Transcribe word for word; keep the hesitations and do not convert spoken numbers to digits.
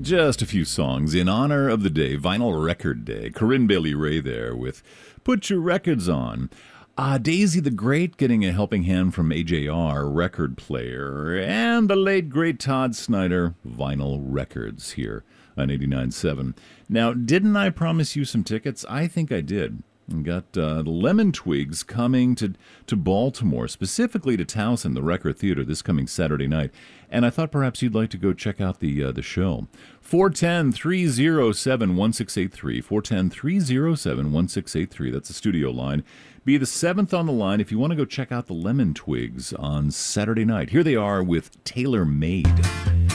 Just a few songs in honor of the day, Vinyl Record Day. Corinne Bailey Rae there with Put Your Records On. Uh, Daisy the Great getting a helping hand from A J R, record player, and the late great Todd Snyder, Vinyl Records here on eighty-nine point seven. Now, didn't I promise you some tickets? I think I did. We got uh, the Lemon Twigs coming to, to Baltimore, specifically to Towson, the Record Theater, this coming Saturday night. And I thought perhaps you'd like to go check out the uh, the show. four one zero, three zero seven, one six eight three. four one zero, three zero seven, one six eight three. That's the studio line. Be the seventh on the line if you want to go check out the Lemon Twigs on Saturday night. Here they are with Tailor Made.